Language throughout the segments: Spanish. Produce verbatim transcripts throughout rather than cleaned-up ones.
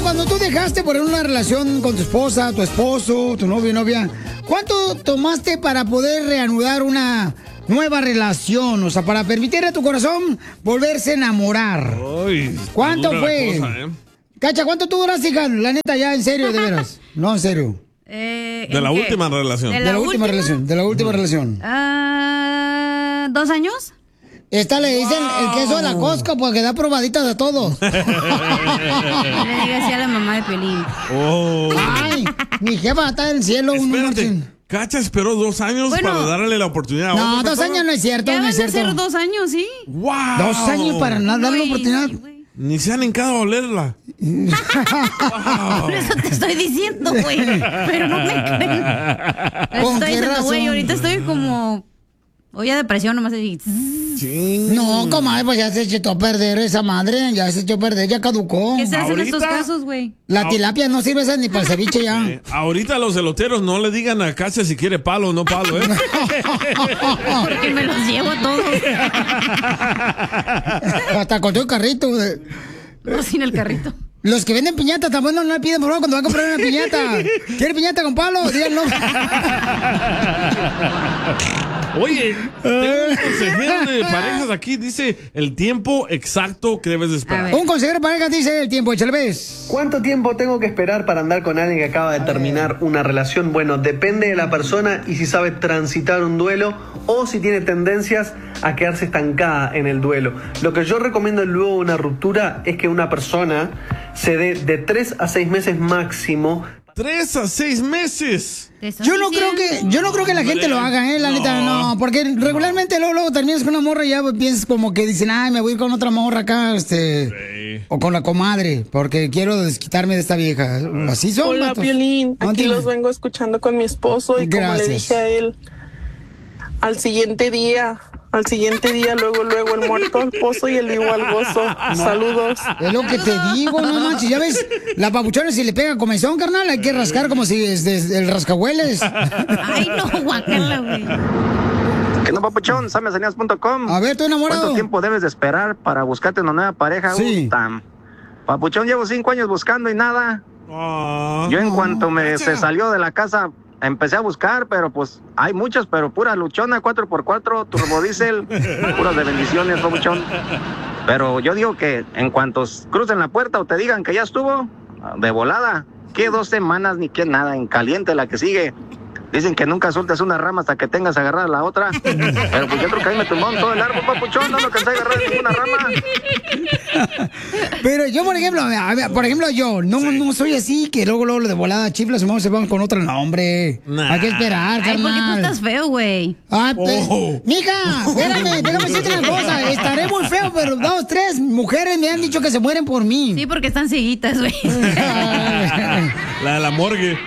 cuando tú dejaste por una relación con tu esposa, tu esposo, tu novio, novia, ¿cuánto tomaste para poder reanudar una nueva relación? O sea, para permitir a tu corazón volverse a enamorar. Ay, ¿Cuánto fue? Cosa, ¿eh? Cacha, ¿cuánto tú duraste, hija? La neta, ya, en serio, de veras. No, en serio. Eh, de la qué? última relación. De la, de la última relación. De la última relación. Uh, ¿Dos años? Esta le dicen wow. El queso de la Costco porque da probadita de todo. Le diga así a la mamá de Piolín. Oh. Ay, mi jefa está en el cielo. Espérate, Cacha esperó dos años bueno, para darle la oportunidad. A no, dos años no es cierto. Ya no van es cierto. a ser dos años, sí. Wow. Dos años para no darle la oportunidad. Ni se han hincado a olerla. Wow. Por eso te estoy diciendo, güey. Pero no me creen. Estoy diciendo, güey, ahorita estoy como... Oye, depresión nomás así. Sí. No, comadre, pues ya se echó a perder esa madre. Ya se echó a perder, ya caducó. ¿Qué se hace en estos casos, güey? La tilapia no sirve esa ni para el ceviche ya. Eh, ahorita los eloteros no le digan a Cacha si quiere palo o no palo, ¿eh? Porque me los llevo a todos. Hasta con todo el carrito. No, sin el carrito. Los que venden piñata también no le piden por favor cuando van a comprar una piñata. ¿Quiere piñata con palo? Díganlo. Oye, tengo un consejero de parejas aquí. Dice el tiempo exacto que debes de esperar. Un consejero de parejas dice el tiempo, échale ves. ¿Cuánto tiempo tengo que esperar para andar con alguien que acaba de terminar una relación? Bueno, depende de la persona y si sabe transitar un duelo o si tiene tendencias a quedarse estancada en el duelo. Lo que yo recomiendo luego de una ruptura es que una persona se dé de tres a seis meses máximo. Tres a seis meses. Yo no creo que, yo no creo que la gente lo haga, eh, la no. neta, no, porque regularmente luego, luego terminas con una morra y ya piensas como que dicen, ay, me voy a ir con otra morra acá, este, sí. O con la comadre, porque quiero desquitarme de esta vieja. Así son. Hola, matos. Piolín, aquí no, los vengo escuchando con mi esposo y Gracias. Como le dije a él, al siguiente día... Al siguiente día, luego, luego, el muerto al pozo y el vivo al gozo. No. Saludos. Es lo que te digo, no manches. Ya ves, la papuchona si le pega comezón, carnal, hay que rascar como si es de, el rascahueles. Ay, no, guacala, güey. Que no, papuchón, samesanías punto com. A ver, estoy enamorado. ¿Cuánto tiempo debes de esperar para buscarte una nueva pareja? Sí. Uh, papuchón, llevo cinco años buscando y nada. Oh, Yo en cuanto me se salió de la casa... Empecé a buscar, pero pues hay muchas, pero pura luchona, cuatro por cuatro, turbodiesel, puras de bendiciones, papuchón. Pero yo digo que en cuanto crucen la puerta o te digan que ya estuvo, de volada, que dos semanas ni que nada, en caliente la que sigue. Dicen que nunca sueltes una rama hasta que tengas agarrada la otra. Pero pues yo creo que ahí me tumbaron todo el árbol, papuchón. No me cansé de agarrar ninguna rama. Pero yo, por ejemplo, a ver, por ejemplo, yo no, sí. no soy así, que luego, luego de volada chiflas y vamos se van con otro nombre. Nah. Hay que esperar, carnal. Ay, porque tú estás feo, güey. Ah, oh. Mija, espérame, déjame decirte una cosa. Estaré muy feo, pero dos, tres mujeres me han dicho que se mueren por mí. Sí, porque están cieguitas, güey. La de la morgue.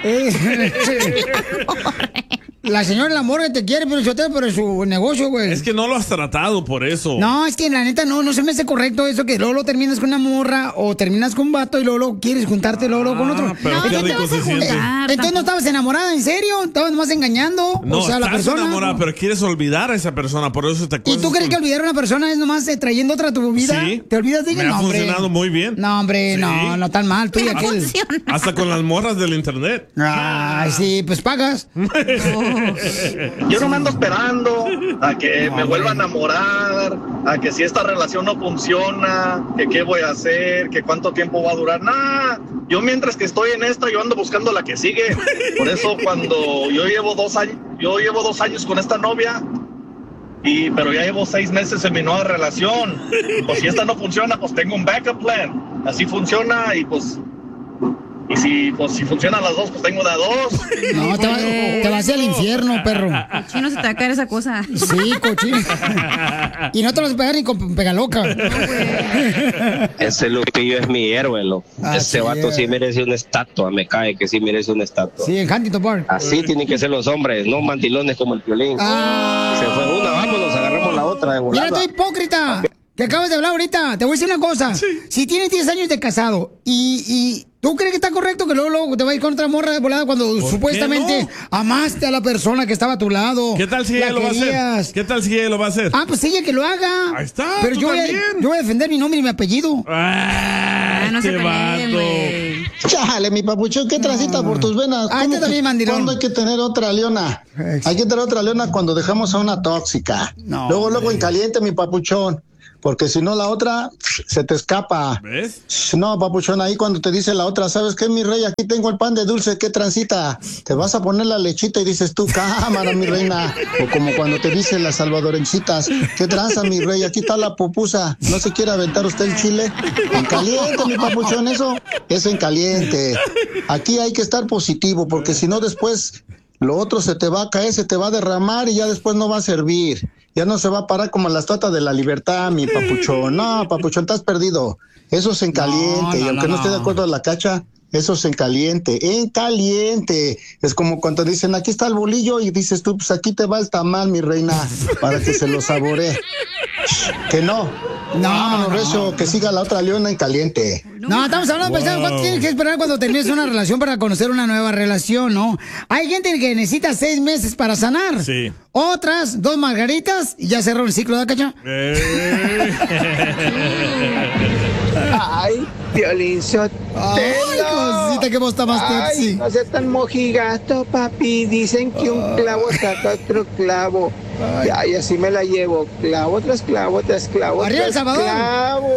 La señora de la morgue te quiere, pero yo te pero su negocio, güey. Es que no lo has tratado por eso. No, es que la neta no, no se me hace correcto eso que luego lo terminas con una morra o terminas con un vato y luego, luego quieres juntarte ah, luego, luego con otro. Pero no, qué rico se siente. Entonces no estabas enamorada, ¿en serio? Estabas más engañando. No, o sea, estás la persona, enamorada, pero quieres olvidar a esa persona, por eso te acuerdas. ¿Y tú crees con... que olvidar a una persona es nomás eh, trayendo otra a tu vida? Sí. ¿Te olvidas de ella? Me ha no, funcionado hombre. muy bien. No, hombre, sí. no, no tan mal. Tú y aquel. Hasta con las morras del internet. Ay, sí, pues pagas. oh. Yo no me ando esperando a que no, me vuelva a enamorar, a que si esta relación no funciona, que qué voy a hacer, que cuánto tiempo va a durar. Nada, yo mientras que estoy en esta, yo ando buscando la que sigue. Por eso cuando yo llevo dos años, yo llevo dos años con esta novia, y pero ya llevo seis meses en mi nueva relación. Pues si esta no funciona, pues tengo un backup plan. Así funciona y pues... Y si, pues, si funcionan las dos, pues tengo de a dos. No, te, va, te vas al infierno, perro. Cochino se te va a caer esa cosa. Sí, cochino. Y no te vas a pegar ni con pegaloca. No, ese Lupillo es mi héroe, lo. Ese vato es. sí merece una estatua, me cae que sí merece una estatua. Sí, en Huntington Park. Así tienen que ser los hombres, no mandilones como el Piolín. Ah. Se fue una, vámonos, agarramos la otra de volada. Mira, tú hipócrita. Que acabas de hablar ahorita. Te voy a decir una cosa. Sí. Si tienes diez años de casado y... y ¿tú crees que está correcto que luego, luego te vayas con otra morra de volada cuando supuestamente no? amaste a la persona que estaba a tu lado? ¿Qué tal si ella lo va a hacer? ¿Qué tal si ella lo va a hacer? Ah, pues ella que lo haga. Ahí está. Pero yo voy, a, yo voy a defender mi nombre y mi apellido. Ah, ah no este se peleen, güey. Chale, mi papuchón, ¿qué transita por tus venas? Ah, este también, mandilón. ¿Cuándo hay que tener otra leona? Hay que tener otra leona cuando dejamos a una tóxica. No, luego, hombre. luego en caliente, mi papuchón. Porque si no, la otra se te escapa. ¿Ves? No, papuchón, ahí cuando te dice la otra, ¿sabes qué, mi rey? Aquí tengo el pan de dulce, ¿qué transita? Te vas a poner la lechita y dices tú, cámara, mi reina. O como cuando te dicen las salvadorencitas, ¿qué tranza, mi rey? Aquí está la pupusa. ¿No se quiere aventar usted el chile? En caliente, mi papuchón, eso es en caliente. Aquí hay que estar positivo, porque si no después lo otro se te va a caer, se te va a derramar y ya después no va a servir. Ya no se va a parar como la estatua de la libertad, mi papuchón. No, papuchón, estás perdido. Eso es en caliente. No, no, y aunque no, no esté de acuerdo a la cacha, eso es en caliente. En caliente. Es como cuando dicen, aquí está el bolillo, y dices tú, pues aquí te va el tamal, mi reina, para que se lo saboree. Que no. No, Vámonos, no. Recio, que siga la otra leona en caliente. No, estamos hablando, wow. Pensando, ¿cuánto tienes que esperar cuando termines una relación para conocer una nueva relación, no? Hay gente que necesita seis meses para sanar. Sí. Otras, dos margaritas y ya cerró el ciclo, ¿de cacha? Eh. Ay, Piolín Sotelo. Ay, cosita, que vos está más sexy. Ay, no seas tan mojigato, papi. Dicen que un clavo saca otro clavo. Ay. Ya, y así me la llevo. Clavo tras clavo tras clavo ¡Arriba El tras Salvador! clavo.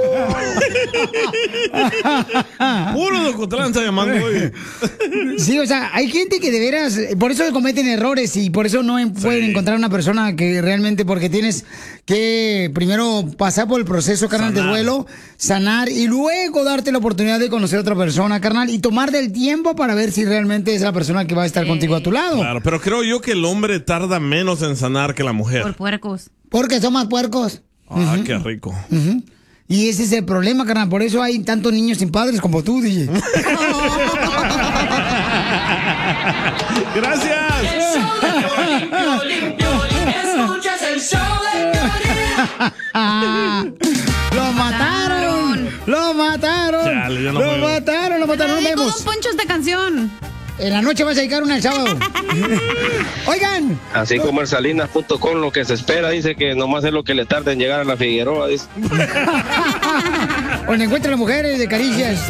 Puro de Ocotlán está llamando hoy. Sí, o sea, hay gente que de veras, por eso cometen errores y por eso no en- Sí. pueden encontrar una persona que realmente, porque tienes que primero pasar por el proceso, carnal, de Sanar. duelo, sanar y luego darte la oportunidad de conocer a otra persona, carnal, y tomar del tiempo para ver si realmente es la persona que va a estar contigo a tu lado. Claro, pero creo yo que el hombre tarda menos en sanar que la mujer. Por puercos. Porque son más puercos. Ah, qué rico. Ujú. Y ese es el problema, carnal. Por eso hay tantos niños sin padres como tú, D J. Gracias. Escuchas el show de Piolín. ¡Lo mataron! ¡Lo mataron! Chale, yo no ¡Lo puedo. mataron! ¡Lo mataron! ¡Nos ¿Cómo vemos! Poncho esta canción? En la noche vas a dedicar una el sábado. Oigan. Así como el Salinas punto com, lo que se espera, dice que nomás es lo que le tarda en llegar a la Figueroa, dice. Donde encuentran las mujeres de caricias.